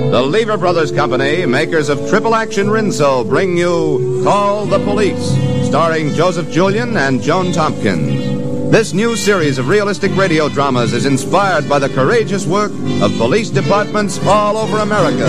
The Lever Brothers Company, makers of Triple Action Rinso, bring you Call the Police, starring Joseph Julian and Joan Tompkins. This new series of realistic radio dramas is inspired by the courageous work of police departments all over America.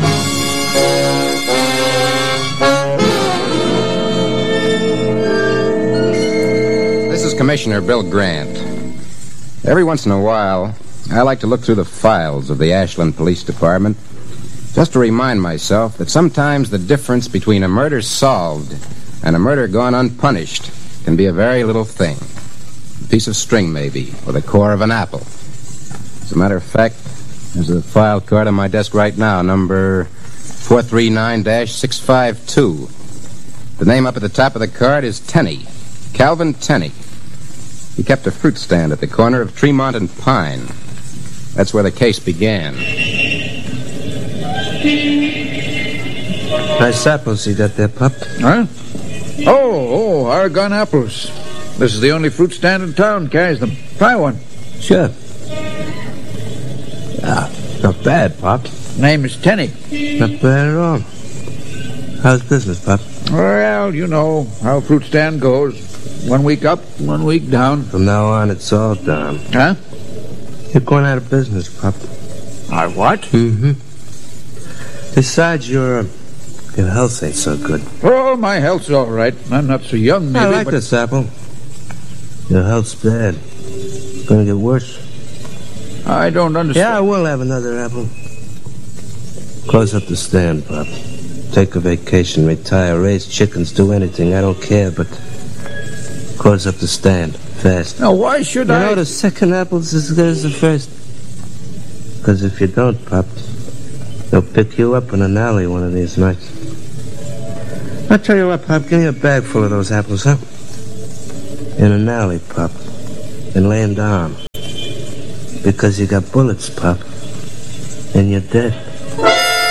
This is Commissioner Bill Grant. Every once in a while, I like to look through the files of the Ashland Police Department just to remind myself that sometimes the difference between a murder solved and a murder gone unpunished can be a very little thing. A piece of string, maybe, or the core of an apple. As a matter of fact, there's a file card on my desk right now, number 439-652. The name up at the top of the card is Tenney, Calvin Tenney. He kept a fruit stand at the corner of Tremont and Pine. That's where the case began. Nice apples you got there, Pup. Huh? Oh, Oregon apples. This is the only fruit stand in town carries them. Try one. Sure. Not bad, Pop. Name is Tenney. Not bad at all. How's business, Pop? Well, you know how a fruit stand goes. 1 week up, 1 week down. From now on, it's all down. Huh? You're going out of business, Pop. I what? Mm-hmm. Besides, your health ain't so good. Oh, my health's all right. I'm not so young, maybe, I like but... this apple. Your health's bad. Gonna get worse. I don't understand. Yeah, I will have another apple. Close up the stand, Pop. Take a vacation, retire, raise chickens, do anything. I don't care, but close up the stand. Fast. Now, why should I... You know, the second apple's as good as the first. Because if you don't, Pop, they'll pick you up in an alley one of these nights. I'll tell you what, Pop, give me a bag full of those apples, huh? In an alley, Pop. And laying down. Because you got bullets, Pop. And you're dead.